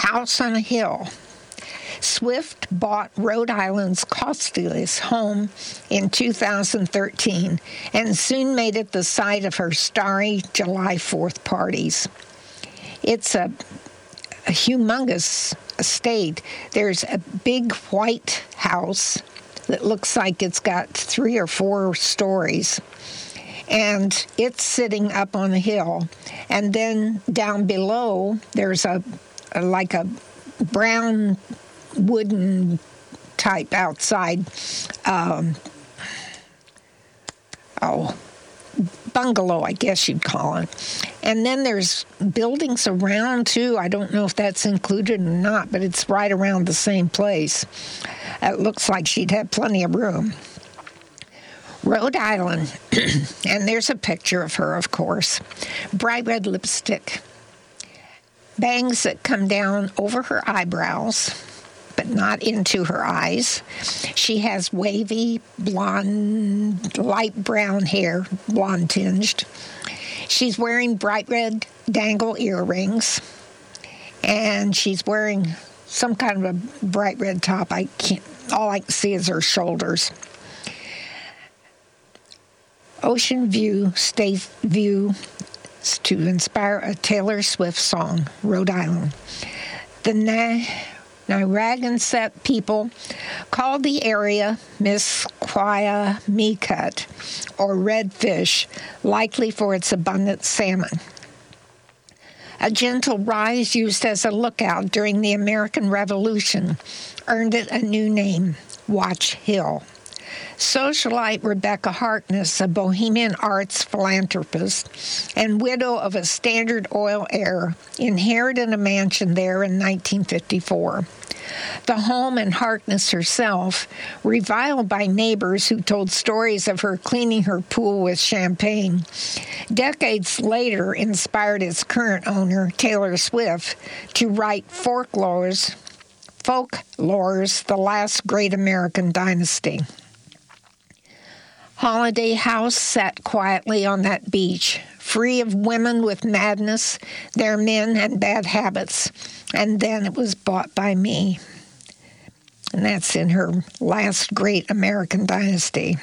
House on a Hill. Swift bought Rhode Island's costliest home in 2013 and soon made it the site of her starry July 4th parties. It's a humongous estate. There's a big white house that looks like it's got 3 or 4 stories, and it's sitting up on a hill. And then down below, there's a brown wooden type outside bungalow, I guess you'd call it. And then there's buildings around too. I don't know if that's included or not, but it's right around the same place. It looks like she'd have plenty of room. Rhode Island, and there's a picture of her, of course. Bright red lipstick, bangs that come down over her eyebrows, but not into her eyes. She has wavy, blonde, light brown hair, blonde tinged. She's wearing bright red dangle earrings, and she's wearing some kind of a bright red top. All I can see is her shoulders. Ocean View, State View, to inspire a Taylor Swift song, Rhode Island. The Narragansett people called the area Misquayamecut, or redfish, likely for its abundant salmon. A gentle rise used as a lookout during the American Revolution earned it a new name, Watch Hill. Socialite Rebecca Harkness, a Bohemian arts philanthropist and widow of a Standard Oil heir, inherited a mansion there in 1954. The home and Harkness herself, reviled by neighbors who told stories of her cleaning her pool with champagne, decades later inspired its current owner, Taylor Swift, to write Folklore's The Last Great American Dynasty. Holiday House sat quietly on that beach, free of women with madness, their men, and bad habits. And then it was bought by me. And that's in her Last Great American Dynasty.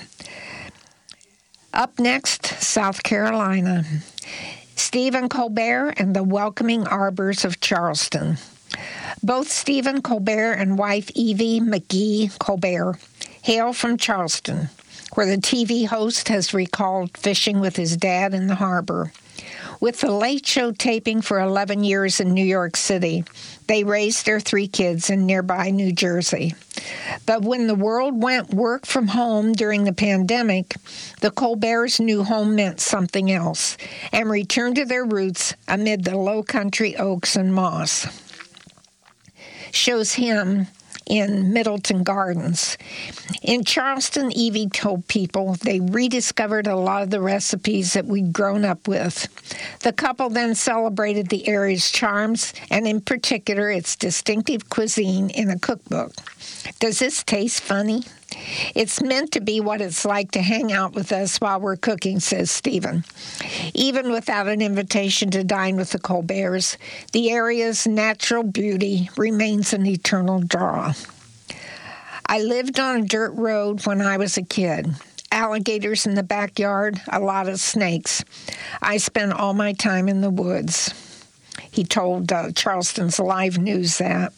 Up next, South Carolina. Stephen Colbert and the Welcoming Arbors of Charleston. Both Stephen Colbert and wife Evie McGee Colbert hail from Charleston, where the TV host has recalled fishing with his dad in the harbor. With the Late Show taping for 11 years in New York City, they raised their 3 kids in nearby New Jersey. But when the world went work from home during the pandemic, the Colberts knew home meant something else and returned to their roots amid the low country oaks and moss. Shows him in Middleton Gardens. In Charleston, Evie told people they rediscovered a lot of the recipes that we'd grown up with. The couple then celebrated the area's charms, and in particular, its distinctive cuisine in a cookbook. Does this taste funny? It's meant to be what it's like to hang out with us while we're cooking, says Stephen. Even without an invitation to dine with the Colberts, the area's natural beauty remains an eternal draw. I lived on a dirt road when I was a kid. Alligators in the backyard, a lot of snakes. I spent all my time in the woods. He told Charleston's Live News that.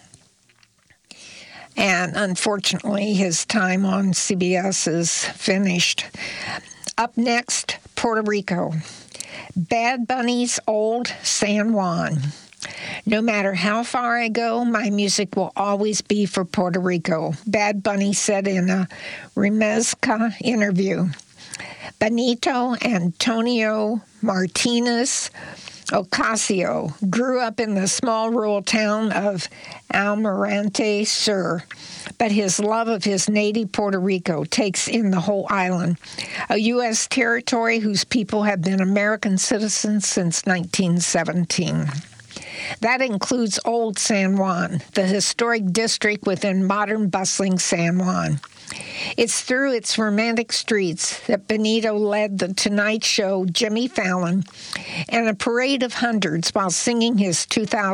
And unfortunately, his time on CBS is finished. Up next, Puerto Rico. Bad Bunny's Old San Juan. No matter how far I go, my music will always be for Puerto Rico, Bad Bunny said in a Remezcla interview. Benito Antonio Martinez Ocasio grew up in the small rural town of Almirante Sur, but his love of his native Puerto Rico takes in the whole island, a U.S. territory whose people have been American citizens since 1917. That includes Old San Juan, the historic district within modern bustling San Juan. It's through its romantic streets that Benito led The Tonight Show, Jimmy Fallon, and a parade of hundreds while singing his 2000